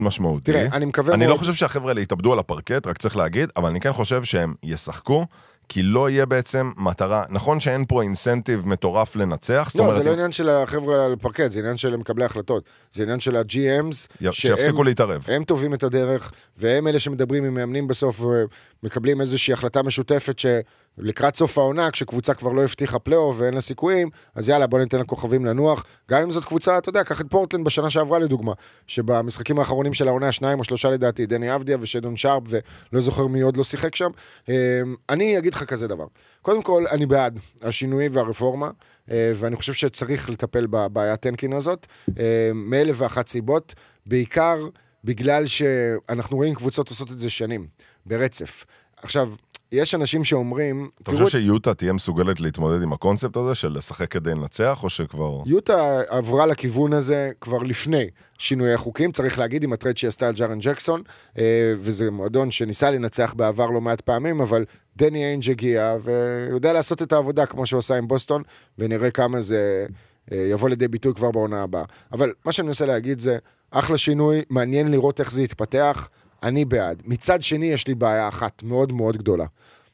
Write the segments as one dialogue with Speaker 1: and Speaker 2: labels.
Speaker 1: משמעותי.
Speaker 2: תראה, אני מקווה
Speaker 1: אני
Speaker 2: מאוד...
Speaker 1: לא חושב שהחבר'ה האלה יתאבדו על הפרקט, רק צריך להגיד, אבל אני כן חושב שהם ישחקו, כי לא יהיה בעצם מטרה, נכון שאין פה אינסנטיב מטורף לנצח,
Speaker 2: לא, זה לא עניין של החבר'ה על הפרקט, זה עניין של מקבלי החלטות, זה עניין של ה-GMs,
Speaker 1: שיפסיקו להתערב.
Speaker 2: הם טובים את הדרך, והם אלה שמדברים עם מאמנים בסוף, ומקבלים איזושהי החלטה משותפת שלקראת סוף העונה, כשקבוצה כבר לא הבטיחה פלייאוף ואין לה סיכויים, אז יאללה, בוא ניתן לכוכבים לנוח, גם אם זאת קבוצה, אתה יודע, קח את פורטלנד בשנה שעברה לדוגמה, שבמשחקים האחרונים של העונה, 2 או 3 לדעתי, דני אבדיה ושדון שרפ, ולא זוכר מי עוד לא שיחק שם. אני אגיד לך כזה דבר. קודם כל, אני בעד השינוי והרפורמה, ואני חושב שצריך לטפל בבעיית טנקין הזאת, מאלף ואחת סיבות, בעיקר בגלל שאנחנו רואים קבוצות עושות את זה שנים, ברצף. עכשיו, יש אנשים שאומרים...
Speaker 1: אתה חושב שיוטה תהיה מסוגלת להתמודד עם הקונספט הזה של לשחק כדי לנצח, או שכבר...
Speaker 2: יוטה עברה לכיוון הזה כבר לפני שינוי החוקים, צריך להגיד עם הטרייד שעשתה על ג'ארן ג'קסון, וזה מועדון שניסה לנצח בעבר לא מעט פעמים, אבל דני איינג' הגיע, ויודע לעשות את העבודה כמו שהוא עושה עם בוסטון, ונראה כמה זה יבוא לידי ביטוי כבר בעונה הבאה. אבל מה שאני מנסה להגיד זה, אחלה שינוי, מעניין לראות איך זה יתפתח, אני בעד. מצד שני יש לי בעיה אחת מאוד מאוד גדולה.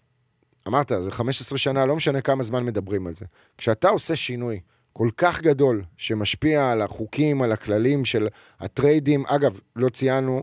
Speaker 2: אמרת, זה 15 שנה, לא משנה כמה זמן מדברים על זה. כשאתה עושה שינוי כל כך גדול, שמשפיע על החוקים, על הכללים של הטריידים, אגב, לא ציינו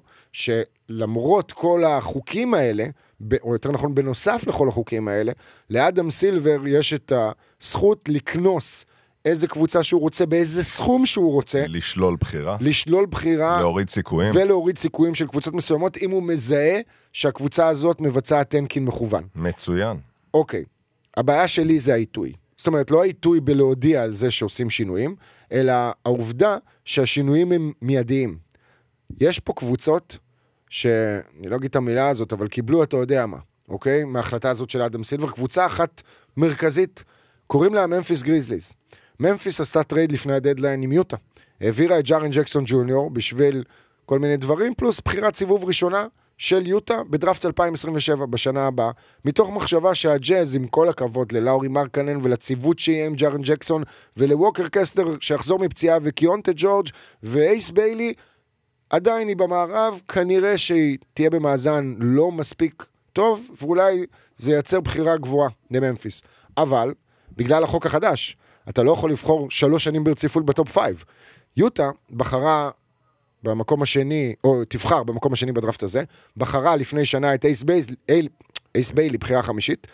Speaker 2: שלמרות כל החוקים האלה, או יותר נכון, בנוסף לכל החוקים האלה, לאדם סילבר יש את הזכות לקנוס איזה קבוצה שהוא רוצה, באיזה סכום שהוא רוצה.
Speaker 1: לשלול בחירה.
Speaker 2: לשלול בחירה.
Speaker 1: להוריד סיכויים.
Speaker 2: ולהוריד סיכויים של קבוצות מסוימות, אם הוא מזהה שהקבוצה הזאת מבצעה טנקין מכוון.
Speaker 1: מצוין.
Speaker 2: אוקיי. הבעיה שלי זה העיתוי. זאת אומרת, לא העיתוי בלהודיע על זה שעושים שינויים, אלא העובדה שהשינויים הם מיידיים. יש פה קבוצות, שאני לא אגיד את המילה הזאת, אבל קיבלו אתה יודע מה, אוקיי? מההחלטה הזאת של אדם סילבר, קבוצה אחת מרכזית, קוראים לה ממפיס גריזליז. ממפיס עשתה טרייד לפני הדדליין עם יוטה. העבירה את ג'ארן ג'קסון ג'וניור בשביל כל מיני דברים, פלוס בחירת סיבוב ראשונה של יוטה בדראפט 2027 בשנה הבאה, מתוך מחשבה שהג'אז, עם כל הכבוד ללאורי מרקנן ולציוות שיהיה עם ג'ארן ג'קסון ולווקר קסטר שיחזור מפציעה וקיונטה ג'ורג' ואייס ביילי, עדיין היא במערב, כנראה שהיא תהיה במאזן לא מספיק טוב, ואולי זה ייצר בחירה גבוהה לממפיס. אבל, בגלל החוק החדש, אתה לא יכול לבחור 3 שנים ברציפות בטופ 5. יוטה בחרה במקום השני, או תבחר במקום השני בדראפט הזה, בחרה לפני שנה את אייס ביילי, בחירה חמישית.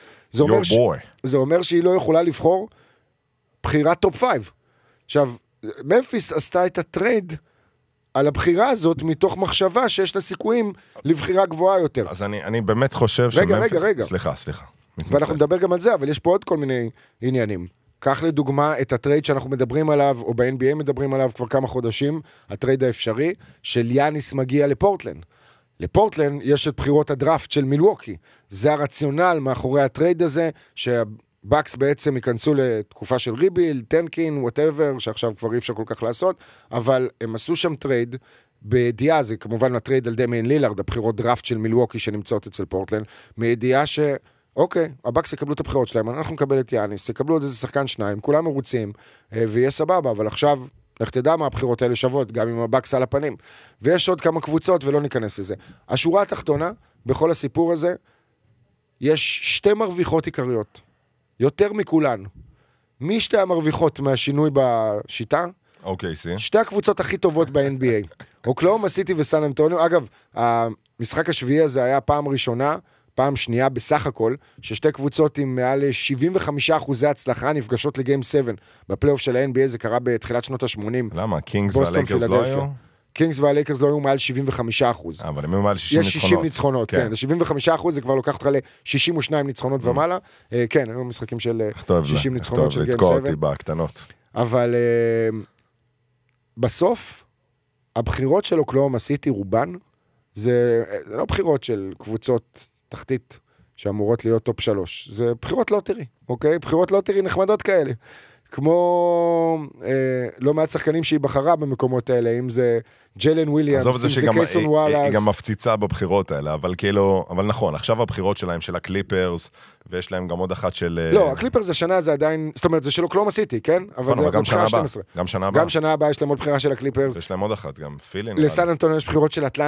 Speaker 2: זה אומר שהיא לא יכולה לבחור בחירת טופ 5. עכשיו, ממפיס עשתה את הטרייד על הבחירה הזאת מתוך מחשבה שיש לה סיכויים לבחירה גבוהה יותר.
Speaker 1: אז אני באמת חושב
Speaker 2: רגע.
Speaker 1: סליחה.
Speaker 2: ואנחנו נדבר גם על זה, אבל יש פה עוד כל מיני עניינים. קח לדוגמה את הטרייד שאנחנו מדברים עליו, או ב-NBA מדברים עליו כבר כמה חודשים, הטרייד האפשרי, של יאניס מגיע לפורטלנד. לפורטלנד יש את בחירות הדראפט של מילווקי. זה הרציונל מאחורי הטרייד הזה, שהבקס בעצם ייכנסו לתקופה של ריביל, טנקין, whatever, שעכשיו כבר אי אפשר כל כך לעשות, אבל הם עשו שם טרייד, בידיעה, זה כמובן הטרייד על דמיין לילארד, הבחירות דראפט של מילווקי שנמצאות אצל פורטלנד, מידיעה אוקיי, הבקס יקבלו את הבחירות שלהם, אנחנו נקבל את יאניס, יקבלו עוד איזה שחקן 2, כולם מרוצים, ויהיה סבבה, אבל עכשיו, לך תדע מה הבחירות האלה שוות, גם עם הבקס על הפנים. ויש עוד כמה קבוצות, ולא ניכנס לזה. השורה התחתונה, בכל הסיפור הזה, יש 2 מרוויחות עיקריות, יותר מכולן. מי 2 המרוויחות מהשינוי בשיטה?
Speaker 1: אוקיי,
Speaker 2: 2 הקבוצות הכי טובות ב-NBA. אוקלהומה סיטי וסן אנטוניו. אגב, המשחק השביעי הזה היה פעם ראשונה, פעם שנייה בסך הכל, ששתי קבוצות עם מעל 75% הצלחה נפגשות לגיים 7. בפלייאוף של ה-NBA זה קרה בתחילת שנות ה-80.
Speaker 1: למה? קינגס והלייקרס לא היו?
Speaker 2: קינגס והלייקרס לא היו מעל 75%.
Speaker 1: אבל הם היו מעל 60 ניצחונות.
Speaker 2: יש 60 ניצחונות, כן. 75% זה כבר לוקח אותך ל-62 ניצחונות ומעלה. כן, היו משחקים של 60 ניצחונות של גיים 7.
Speaker 1: לתקוע אותי בקטנות.
Speaker 2: אבל בסוף, הבחירות של אוקלהומה סיטי רובן, זה לא בחירות של קבוצות תחתית שאמורות להיות טופ 3. זה בחירות לוטרי, אוקיי? בחירות לוטרי נחמדות כאלה. כמו לא מעט שחקנים שהיא בחרה במקומות האלה, אם זה ג'לן וויליאמס, אם זה קייסון וואלאס.
Speaker 1: היא גם מפציצה בבחירות האלה, אבל נכון, עכשיו הבחירות שלהם, של הקליפרס, ויש להם גם עוד אחת של...
Speaker 2: לא, הקליפרס השנה זה עדיין, זאת אומרת, זה של אוקלהומה סיטי, כן?
Speaker 1: אבל גם שנה הבאה.
Speaker 2: גם שנה הבאה יש להם עוד בחירה של הקליפרס.
Speaker 1: יש להם עוד אחת, גם פילין.
Speaker 2: לסן אנטוניו יש בחירות של אטלנטה.